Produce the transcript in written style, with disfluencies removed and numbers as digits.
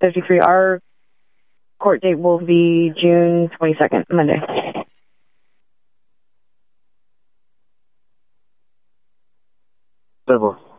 53. Our court date will be June 22nd, Monday. Therefore.